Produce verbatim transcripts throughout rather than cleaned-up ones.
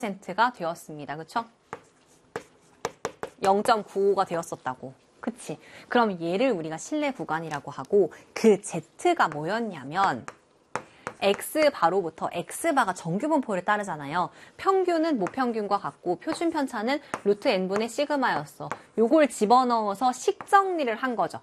퍼센트가 되었습니다. 그쵸? 영 점 구오가 되었었다고. 그치? 그럼 얘를 우리가 신뢰 구간이라고 하고 그 Z가 뭐였냐면 X바로부터 X바가 정규분포를 따르잖아요. 평균은 모평균과 같고 표준 편차는 루트 n분의 시그마였어. 요걸 집어넣어서 식정리를 한 거죠.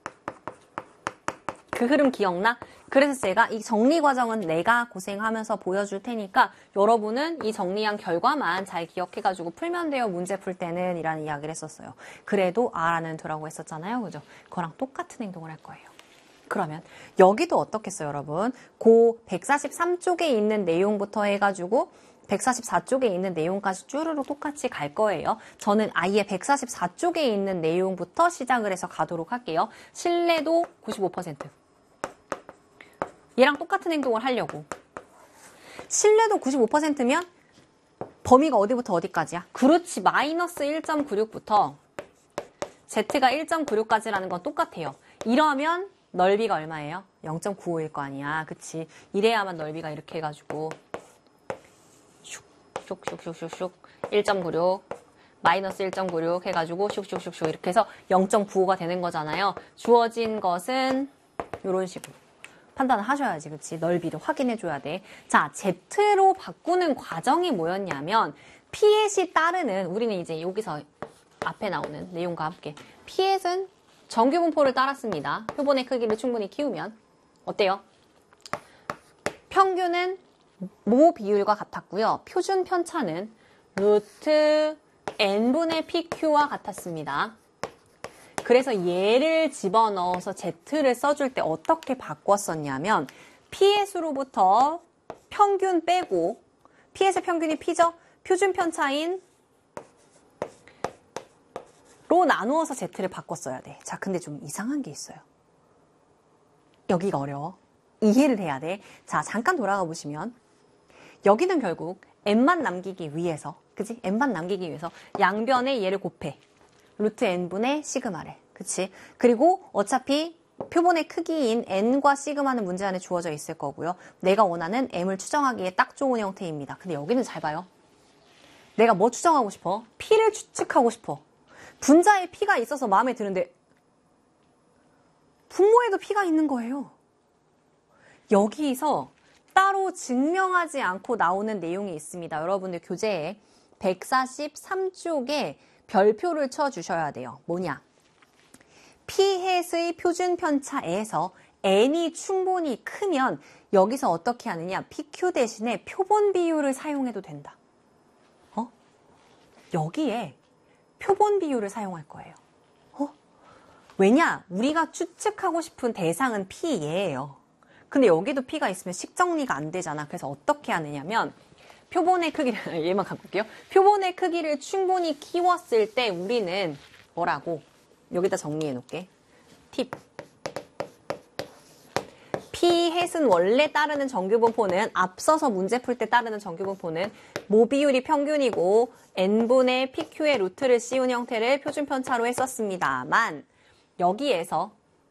그 흐름 기억나? 그래서 제가 이 정리 과정은 내가 고생하면서 보여줄 테니까 여러분은 이 정리한 결과만 잘 기억해가지고 풀면 돼요. 문제 풀 때는 이라는 이야기를 했었어요. 그래도 R는 되라고 했었잖아요. 그죠? 그거랑 똑같은 행동을 할 거예요. 그러면 여기도 어떻겠어요, 여러분? 고 백사십삼 쪽에 있는 내용부터 해가지고 백사십사 쪽에 있는 내용까지 쭈루룩 똑같이 갈 거예요. 저는 아예 백사십사 쪽에 있는 내용부터 시작을 해서 가도록 할게요. 신뢰도 구십오 퍼센트. 얘랑 똑같은 행동을 하려고. 신뢰도 구십오 퍼센트면 범위가 어디부터 어디까지야? 그렇지, 마이너스 일 점 구육부터 Z가 일 점 구육까지라는 건 똑같아요. 이러면 넓이가 얼마예요? 영 점 구오일 거 아니야. 그치? 이래야만 넓이가 이렇게 해가지고 슉슉슉슉슉 일 점 구육 마이너스 일 점 구육 해가지고 슉슉슉슉 이렇게 해서 영 점 구오가 되는 거잖아요. 주어진 것은 이런 식으로 판단을 하셔야지. 그치? 넓이를 확인해줘야 돼. 자, Z로 바꾸는 과정이 뭐였냐면 피햇이 따르는, 우리는 이제 여기서 앞에 나오는 내용과 함께 피햇은 정규분포를 따랐습니다. 표본의 크기를 충분히 키우면 어때요? 평균은 모 비율과 같았고요. 표준 편차는 루트 n분의 pq와 같았습니다. 그래서 얘를 집어넣어서 Z를 써줄 때 어떻게 바꿨었냐면 피햇으로부터 평균 빼고 피햇의 평균이 P죠? 표준 편차인 로 나누어서 Z를 바꿨어야 돼. 자, 근데 좀 이상한 게 있어요. 여기가 어려워. 이해를 해야 돼. 자, 잠깐 돌아가 보시면 여기는 결국 n만 남기기 위해서, 그치? n만 남기기 위해서 양변에 얘를 곱해. 루트 n분의 시그마를. 그치? 그리고 어차피 표본의 크기인 n과 시그마는 문제 안에 주어져 있을 거고요. 내가 원하는 m을 추정하기에 딱 좋은 형태입니다. 근데 여기는 잘 봐요. 내가 뭐 추정하고 싶어? p를 추측하고 싶어. 분자에 P가 있어서 마음에 드는데 분모에도 P가 있는 거예요. 여기서 따로 증명하지 않고 나오는 내용이 있습니다. 여러분들 교재에 백사십삼 쪽에 별표를 쳐주셔야 돼요. 뭐냐? 피햇의 표준 편차에서 n이 충분히 크면 여기서 어떻게 하느냐? 피큐 대신에 표본 비율을 사용해도 된다. 어? 여기에 표본 비율을 사용할 거예요. 어? 왜냐? 우리가 추측하고 싶은 대상은 P예요. 근데 여기도 P가 있으면 식정리가 안 되잖아. 그래서 어떻게 하느냐면 표본의 크기를 얘만 갖고 올게요. 표본의 크기를 충분히 키웠을 때 우리는 뭐라고? 여기다 정리해 놓을게. 팁. 피햇은 원래 따르는 정규분포는 앞서서 문제 풀 때 따르는 정규분포는 모 비율이 평균이고 n분의 pq의 루트를 씌운 형태를 표준 편차로 했었습니다만 여기에서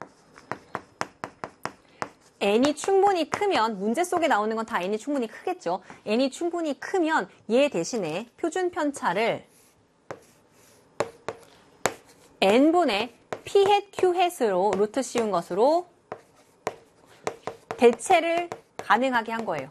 n이 충분히 크면 문제 속에 나오는 건 다 n이 충분히 크겠죠. n이 충분히 크면 얘 대신에 표준 편차를 n분의 p햇 q햇으로 루트 씌운 것으로 대체를 가능하게 한 거예요.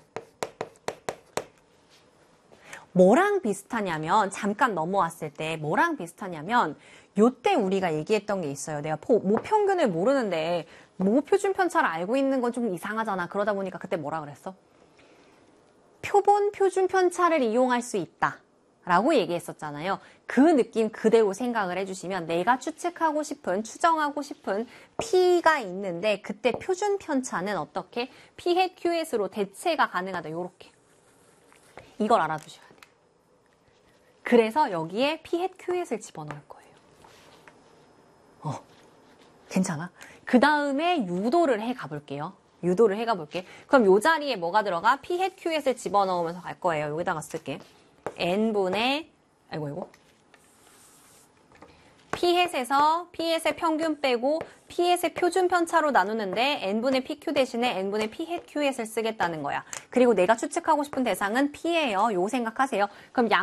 뭐랑 비슷하냐면 잠깐 넘어왔을 때 뭐랑 비슷하냐면 요때 우리가 얘기했던 게 있어요. 내가 모 평균을 모르는데 모 표준 편차를 알고 있는 건 좀 이상하잖아. 그러다 보니까 그때 뭐라 그랬어? 표본 표준 편차를 이용할 수 있다 라고 얘기했었잖아요. 그 느낌 그대로 생각을 해주시면 내가 추측하고 싶은, 추정하고 싶은 P가 있는데 그때 표준 편차는 어떻게? P햇 Q햇으로 대체가 가능하다. 요렇게. 이걸 알아두셔야 돼요. 그래서 여기에 P햇 Q햇을 집어넣을 거예요. 어, 괜찮아? 그 다음에 유도를 해 가볼게요. 유도를 해 가볼게. 그럼 요 자리에 뭐가 들어가? P햇 Q햇을 집어넣으면서 갈 거예요. 여기다가 쓸게. n분의 아이고 이거 P햇에서 P햇의 평균 빼고 P햇의 표준 편차로 나누는데 N분의 피큐 대신에 N분의 P햇 Q햇을 쓰겠다는 거야. 그리고 내가 추측하고 싶은 대상은 P예요. 요 생각하세요. 그럼 양